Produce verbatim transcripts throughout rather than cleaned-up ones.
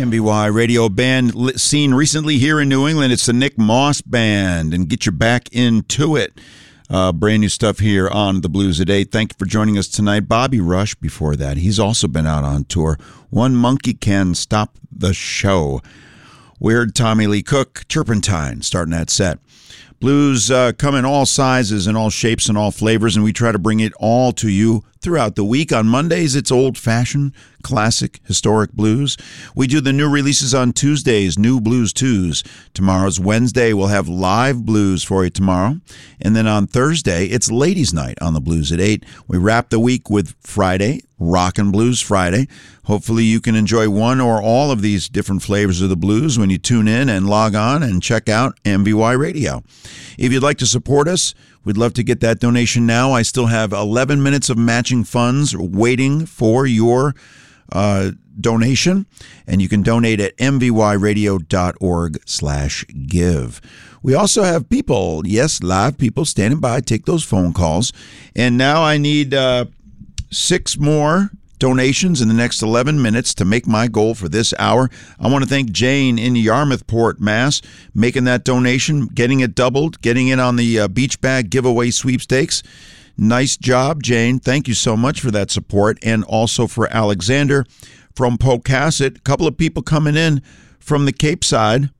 M B Y radio band seen recently here in New England. It's the Nick Moss Band, and get you back into it. Uh, brand new stuff here on the Blues at eight. Thank you for joining us tonight. Bobby Rush before that. He's also been out on tour. One Monkey Can Stop the Show. Weird Tommy Lee Cook, Turpentine, starting that set. Blues uh, come in all sizes and all shapes and all flavors, and we try to bring it all to you throughout the week. On Mondays, it's old-fashioned, classic, historic blues. We do the new releases on Tuesdays, New Blues Tues. Tomorrow's Wednesday. We'll have live blues for you tomorrow. And then on Thursday, it's Ladies' Night on the Blues at eight. We wrap the week with Friday, Rockin' Blues Friday. Hopefully you can enjoy one or all of these different flavors of the blues when you tune in and log on and check out M B Y Radio. If you'd like to support us, we'd love to get that donation now. I still have eleven minutes of matching funds waiting for your uh, donation, and you can donate at mvyradio.org slash give. We also have people, yes, live people standing by, take those phone calls. And now I need uh, six more donations in the next eleven minutes to make my goal for this hour. I want to thank Jane in Yarmouthport, Mass, making that donation, getting it doubled, getting in on the uh, beach bag giveaway sweepstakes. Nice job, Jane. Thank you so much for that support. And also for Alexander from Pocasset. A couple of people coming in from the Cape Side.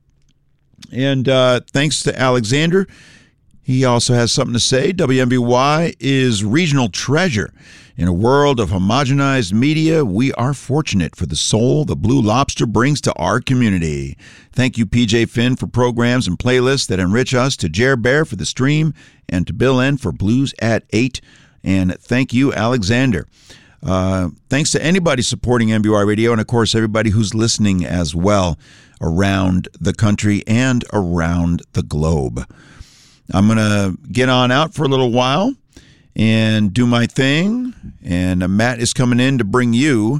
And uh, thanks to Alexander. He also has something to say. W M B Y is regional treasure. In a world of homogenized media, we are fortunate for the soul the Blue Lobster brings to our community. Thank you, P J Finn, for programs and playlists that enrich us, to Jer Bear for the stream, and to Bill N for Blues at eight. And thank you, Alexander. Uh, thanks to anybody supporting M B Y Radio, and, of course, everybody who's listening as well around the country and around the globe. I'm going to get on out for a little while and do my thing. And uh, Matt is coming in to bring you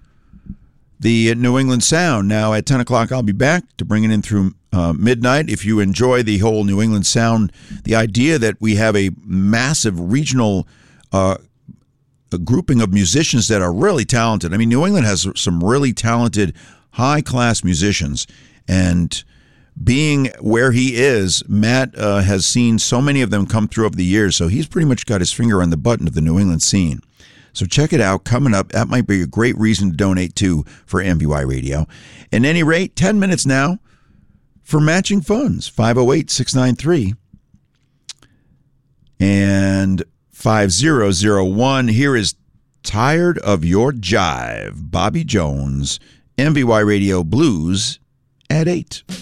the New England Sound. Now, at ten o'clock, I'll be back to bring it in through uh, midnight. If you enjoy the whole New England Sound, the idea that we have a massive regional uh, a grouping of musicians that are really talented. I mean, New England has some really talented, high-class musicians. And being where he is, Matt uh, has seen so many of them come through over the years, so he's pretty much got his finger on the button of the New England scene. So check it out. Coming up, that might be a great reason to donate to for M B Y Radio. At any rate, ten minutes now for matching funds, five oh eight, six nine three and five oh oh one. Here is Tired of Your Jive, Bobby Jones, M B Y Radio Blues at eight.